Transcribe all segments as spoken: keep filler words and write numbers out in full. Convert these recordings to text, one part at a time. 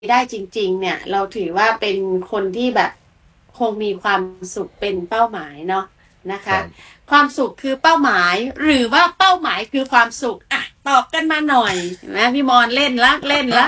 ได้จริง ๆ เนี่ย เราถือว่าเป็นคนที่แบบคงมีความสุขเป็นเป้าหมายเนาะนะคคระับความสุขคือเป้าหมาย หรือว่าเป้าหมายคือความสุข อะ ตอบกันมาหน่อย เห็นไหม พี่มอนเล่นแล้ว เล่นแล้ว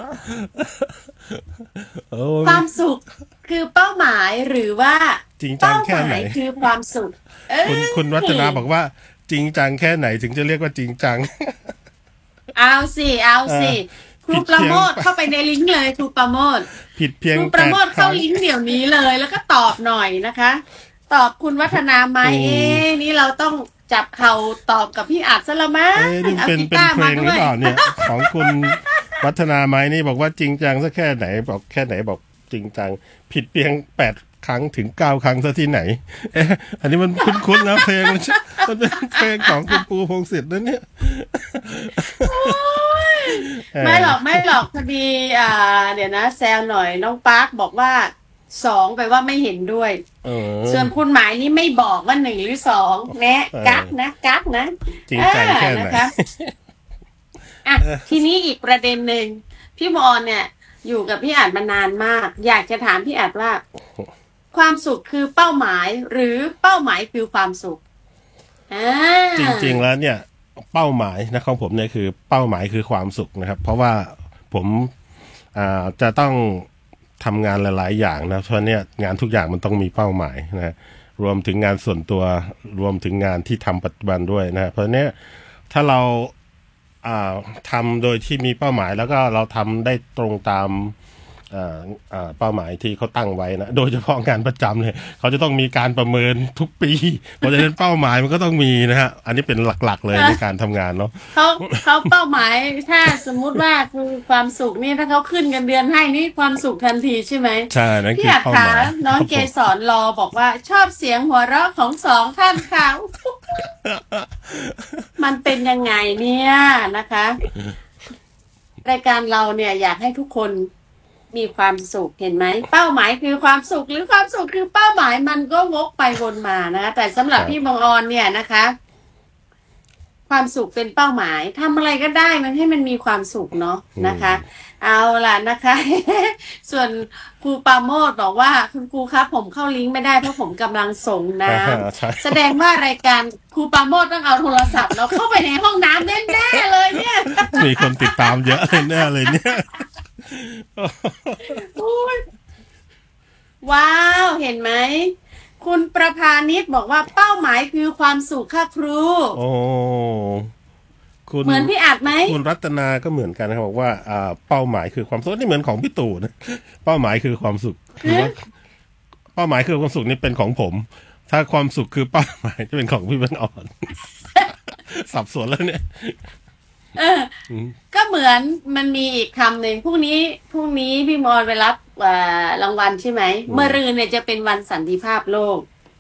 โอ้ความสุขคือเป้าหมาย หรือว่าเปจริงจั้งาแคหม่าไหนยคือความสุข เอคุณ คุณวัฒนาบออกว่า จริงจังแค่ไหนถึงจะเรียกว่าจริงจังเอาสิ เอาเออสิ ครผูิดเปรพะียโงมท เข้าไปในลิงก์เลย ครูประโมทผิดเพียงครูปแปดระโมทเครข้าั้งลิงก์เดี๋ยวนี้เลย แล้วก็ตอบหน่อยนะคะ ตอบคุณวัฒนาไหมอืเอ๊มนี่เราต้องจับเข่าตอบกับพี่อัดเสียแล้วมั้เอ๊งนี่เอาเป็นกีตเป็นาร์มเพลาดงห้วยรือเปล่าเนี่ย ของคุณวัฒนาไหมนี่บอกว่าจริงจังสักแค่ไหน บอกแค่ไหนบอกจริงจัง ผิดเพียง แปด ครั้งถึง เก้า ครั้งซะที่ไหน เอ๊ะ อันนี้มันคุ้นๆนะเพลง มัน ช มันเป็นเพลงของคุณปู พงษ์สิทธิ์นะเนี่ยโอ๊ยเอไม่หรออก ไม่หรอก พอดี อ่า เดี๋ยวนะ แซวหน่อย น้องปาร์คบอกว่า สอง แปลว่าไม่เห็นด้วยเอส่วนอคุณหมายนี่ไม่บอกว่า หนึ่ง หรือ สอง แนะเอกั๊กอนะ กั๊กนะจริเงออจังแค่ไหนนะคะ อะเออทีนี้อีกประเด็นหนึ่ง พี่มอนเนี่ยอยู่กับพี่อัดมานานมาก อยากจะถามพี่อัดว่า ความสุขคือเป้าหมาย หรือเป้าหมายคือความสุข? อจริง ๆาแล้วเนี่ย เป้าหมายนะของผมเนี่ยคือเป้าหมายคือความสุขนะครับ เพราะว่าผม อ่า จะต้องทำงานหลาย ๆ อย่างนะ เพราะเนี่ยงานทุกอย่างมันต้องมีเป้าหมายนะ รวมถึงงานส่วนตัว รวมถึงงานที่ทำปัจจุบันด้วยนะ เพราะเนี้ยถ้าเรา อ่า ทำโดยที่มีเป้าหมาย แล้วก็เราทำได้ตรงตาม อ่า อ่า เป้าหมายที่เขาตั้งไว้นะ โดยเฉพาะงานประจำเนี่ย เขาจะต้องมีการประเมินทุกปี เพราะฉะนั้นเป้าหมายมันก็ต้องมีนะครับ อันนี้เป็นหลัก ๆ เลยในการทำงานเนาะเขา เขาเป้าหมาย ถ้าสมมุติว่า คือความสุขนี่ ถ้าเขาขึ้นเงินเดือนให้นี่ความสุขทันทีใช่ไหม? ใช่ นั่นพีค่ืออัดขเป้าหามายน้องครับผมเกสร รอบอกว่า ชอบเสียงหัวเราะของ สอง ท่านค่ะ มันเป็นยังไงเนี่ยนะคะ รายการเราเนี่ยอยากให้ทุกคนมีความสุข เห็นไหม เป้าหมายคือความสุข หรือความสุขคือเป้าหมาย มันก็วกไปวนมานะคะ แต่สำหรัครบพัี่บบังออนเนี่ยนะคะ ความสุขเป็นเป้าหมาย ทำอะไรก็ได้มันให้มันมีความสุขเนาะอืนะคะมเอาล่ะนะคะ ส่วนครูปราโมทย์บอกว่า คุณครูครับผมเข้าลิงก์ไม่ได้ เพราะผมกำลังส่งน้ใช่ำ แสดงว่ารายการครูปราโมทย์ต้องเอาโทรศัพท์เราเข้าไปในห้องน้ำแน่ ๆ เลยเนี่ยมีคนติดตามเยอะเลยแน่เลยเนี่ยโอ๊ย ว้าว เห็นไหม คุณประภานิชบอกว่า เป้าหมายคือความสุขค่ะครูโอ้ คุณเหมือนพี่อัดไหม? คุณรัตนาก็เหมือนกันนะครับ บอกว่า อ่า เป้าหมายคือความสุข นี่เหมือนของพี่ตู่นะ เป้าหมายคือความสุข หรือว่า เป้าหมายคือความสุขนี่เป็นของผม ถ้าความสุขคือเป้าหมายจะเป็นของพี่บังออน สับสนแล้วเนี่ยเอออืมก็เหมือนมันมีอีกคำหนึ่ง พรุ่งนี้ พรุ่งนี้พี่มอนไปรับ อ่า รางวัลใช่ไหม? อืมมะรืนเนี่ยจะเป็นวันสันติภาพโลก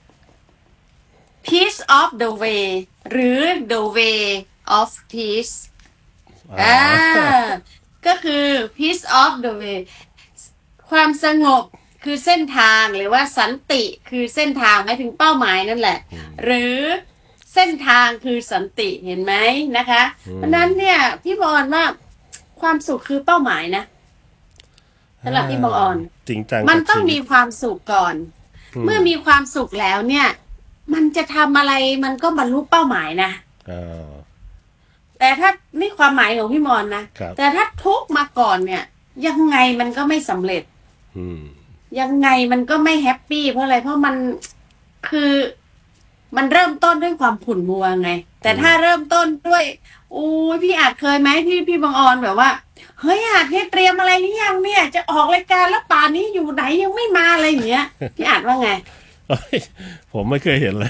Peace of the way หรือ the way of peace อ๋ออา ก็คือ peace of the way ความสงบคือเส้นทาง หรือว่าสันติคือเส้นทาง หมายถึงเป้าหมายนั่นแหละอืมหรือเส้นทางคือสันติ เห็นไหมนะคะอืเพราะนั้นมเนี่ย พี่บังออนว่า ความสุขคือเป้าหมายนะ สอำหรับาพี่บังออนจริงจังมันตกับช้องีวมิีตความสุขก่อนอืเมื่อมมีความสุขแล้วเนี่ย มันจะทำอะไรมันก็บรรลุเป้าหมายนะอาแต่ถ้า นี่ความหมายของพี่มอนนะครับแต่ถ้าทุกข์มาก่อนเนี่ย ยังไงมันก็ไม่สำเร็จอืมยังไงมันก็ไม่แฮปปี เพราะอะไร เพราะมัน คือ มันเริ่มต้นด้วยความขุ่นมัวไง แต่อืมถ้าเริ่มต้นด้วย โอ๊ย พี่อัดเคยไหมที่พี่บังออนแบบว่า เฮ้ย อัดเนี่ยเตรียมอะไรหรือยังเนี่ย จะออกรายการแล้วป่านนี้อยู่ไหนยังไม่มา อะไรอย่างเงี้ย พี่อัดว่าไง? เฮ้ย ผมไม่เคยเห็นเลย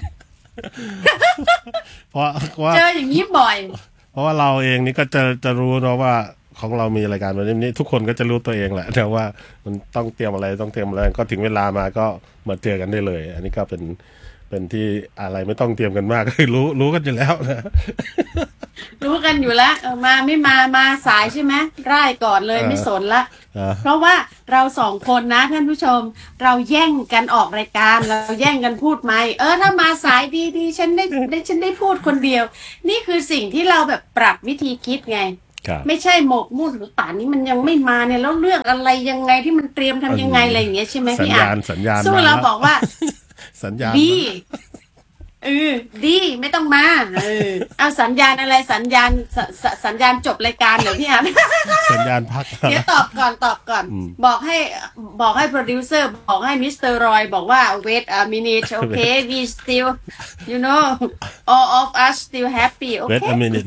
เพราะว่าเจออย่างงี้บ่อยเพราะว่าเราเองนี่ก็จะ จะรู้เนาะว่า ของเรามีรายการแบบนี้ ทุกคนก็จะรู้ตัวเองแหละ แต่ว่ามันต้องเตรียมอะไร ต้องเตรียมอะไร ก็ถึงเวลามาก็มาเจอกันได้เลย อันนี้ก็เป็น เป็นที่อะไรไม่ต้องเตรียมกันมาก คือรู้ รู้กันอยู่แล้วนะรู้กันอยู่แล้ว เออ มาไม่มา มาสายใช่ไหม? ร่ายก่อนเลยเออไม่สนแล้วเออเพราะว่าเรา สอง คนนะท่านผู้ชม เราแย่งกันออกรายการ เราแย่งกันพูดไมค์ เออ ถ้ามาสายดี ๆ ฉันได้ ได้ ฉันได้พูดคนเดียว นี่คือสิ่งที่เราแบบปรับวิธีคิดไงครับไม่ใช่หมกมุ่นหรือป่านนี้มันยังไม่มาเนี่ยแล้วเรื่องอะไรยังไงที่มันเตรียมทำยังไงอะไรอย่างเงี้ยใช่ไหมสัญพี่อาญาณสัญญาณสู้มาเราแล้วบอกว่าสัญญาณดีเออดีไม่ต้องมาเออเอาสัญญาณอะไรสัญญาณสสสัญญาณจบรายการเหรอพี่อาสัญญาณพักมาเดี๋ยวแล้วตอบก่อนตอบก่อน บอกให้บอกให้โปรดิวเซอร์บอกให้มิสเตอร์รอยบอกว่า wait a minute okay we still you know all of us still happy Wait okay a minute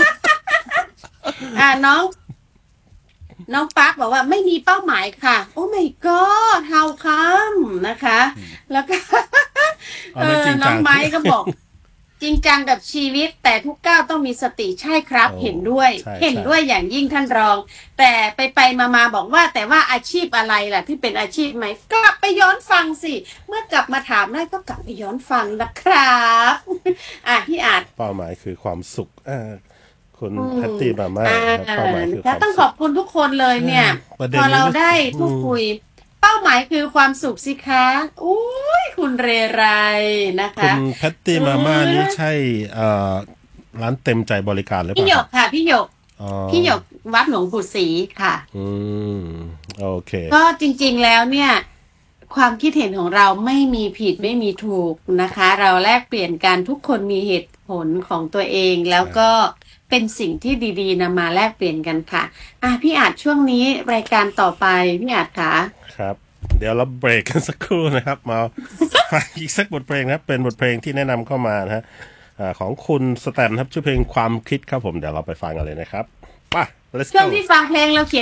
อ่าน้อง น้องปั๊กบอกว่าไม่มีเป้าหมายค่ะ โอ้ my god how come นะคะ แล้วก็เอาเอไม่อจริงจังน้องไม้ก็บอก จริงจังกับชีวิต แต่ทุกก้าวต้องมีสติใช่ครับโอ้เห็นด้วยใช่เห็นใช่ด้วยอย่างยิ่งท่านรอง แต่ไปไปมามาบอกว่า แต่ว่าอาชีพอะไรล่ะ ที่เป็นอาชีพไหมกลับไปย้อนฟังสิ เมื่อกลับมาถามได้ก็กลับไปย้อนฟังนะครับ อ่ะพี่อาจเป้าหมายคือความสุขอ่าคุณแพตตี้มาม่าอ่าครับเป้าหมายคือคแล้วาว มต้องขสุอขบคุณทุกคนเลยเนี่ยประเด็นพอเรานี้ได้อืมพูดคุย เป้าหมายคือความสุขสิคะอุ้ยคุณเรไรนะคุคะณแพตตี้มาม่านี่ใช่เอ่อร้านเต็มใจบริการหรือเปพี่หยล่ากค่ะ พี่หยกอ๋อพี่หยกวัดหลวงปู่ศรีค่ะอืมโอเคก็จริงๆแล้วเนี่ย ความคิดเห็นของเราไม่มีผิดไม่มีถูกนะคะ เราแลกเปลี่ยนกันทุกคนมีเหตุผลของตัวเอง แล้วก็เป็นสิ่งที่ดีๆนำมาแลกเปลี่ยนกันค่ะ อ่ะพี่อาจช่วงนี้รายการต่อไปพี่อาจคะครับ เดี๋ยวเราเบรกกันสักครู่นะครับ มาฟังอีกสักบทเพลงนะครับ เป็นบทเพลงที่แนะนำเข้ามานะฮะอ่าของคุณสแตมป์ครับชื่อเพลงความคิดครับผมเดี๋ยวเราไปฟังกันเลยนะครับไป let's ช่วง go ที่ฟังเพลงเราเขียน